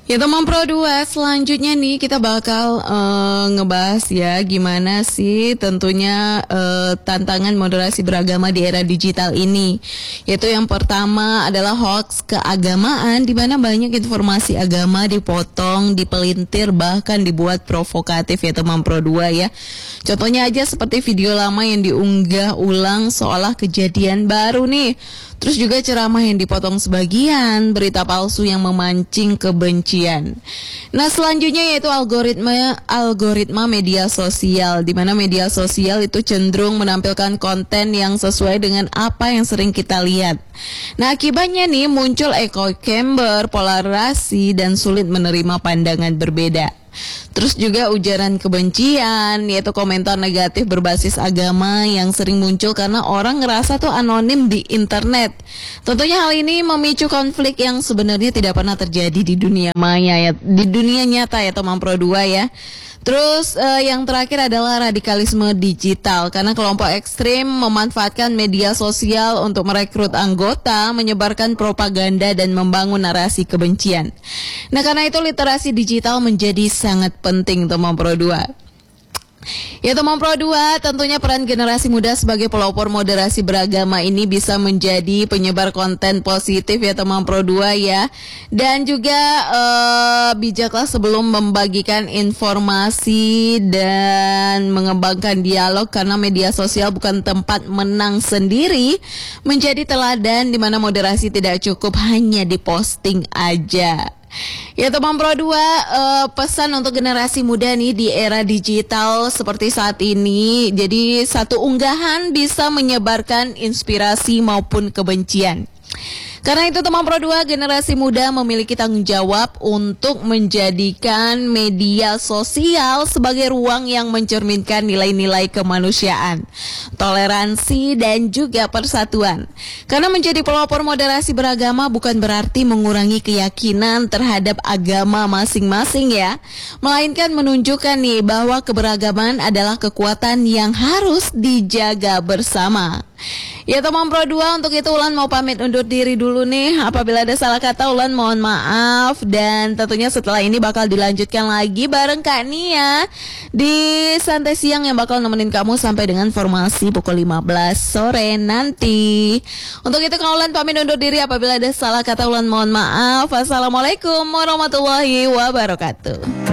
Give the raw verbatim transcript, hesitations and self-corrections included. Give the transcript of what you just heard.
Ya teman Pro dua, selanjutnya nih kita bakal uh, ngebahas ya gimana sih tentunya uh, tantangan moderasi beragama di era digital ini. Yaitu yang pertama adalah hoax keagamaan, di mana banyak informasi agama dipotong, dipelintir, bahkan dibuat provokatif ya teman Pro dua ya. Contohnya aja seperti video lama yang diunggah ulang seolah kejadian baru nih. Terus juga ceramah yang dipotong sebagian, berita palsu yang memancing kebencian. Nah selanjutnya yaitu algoritma algoritma media sosial, di mana media sosial itu cenderung menampilkan konten yang sesuai dengan apa yang sering kita lihat. Nah akibatnya nih muncul echo chamber, polarisasi, dan sulit menerima pandangan berbeda. Terus juga ujaran kebencian, yaitu komentar negatif berbasis agama yang sering muncul karena orang ngerasa tuh anonim di internet. Tentunya hal ini memicu konflik yang sebenarnya tidak pernah terjadi di dunia maya ya, di dunia nyata ya teman Pro dua ya. Terus uh, yang terakhir adalah radikalisme digital, karena kelompok ekstrim memanfaatkan media sosial untuk merekrut anggota, menyebarkan propaganda dan membangun narasi kebencian. Nah karena itu literasi digital menjadi sangat penting teman Pro dua. Ya teman Pro dua, tentunya peran generasi muda sebagai pelopor moderasi beragama ini bisa menjadi penyebar konten positif ya teman Pro dua ya. Dan juga uh, bijaklah sebelum membagikan informasi dan mengembangkan dialog, karena media sosial bukan tempat menang sendiri. Menjadi teladan di mana moderasi tidak cukup hanya diposting aja. Ya teman Pro dua, uh, pesan untuk generasi muda nih di era digital seperti saat ini. Jadi satu unggahan bisa menyebarkan inspirasi maupun kebencian. Karena itu teman Pro dua, generasi muda memiliki tanggung jawab untuk menjadikan media sosial sebagai ruang yang mencerminkan nilai-nilai kemanusiaan, toleransi, dan juga persatuan. Karena menjadi pelopor moderasi beragama bukan berarti mengurangi keyakinan terhadap agama masing-masing ya, melainkan menunjukkan nih bahwa keberagaman adalah kekuatan yang harus dijaga bersama. Ya teman Pro dua, untuk itu Ulan mau pamit undur diri dulu nih. Apabila ada salah kata Ulan mohon maaf. Dan tentunya setelah ini bakal dilanjutkan lagi bareng Kak Nia di Santai Siang yang bakal nemenin kamu sampai dengan formasi pukul lima belas sore nanti. Untuk itu Kak Ulan pamit undur diri. Apabila ada salah kata Ulan mohon maaf. Assalamualaikum warahmatullahi wabarakatuh.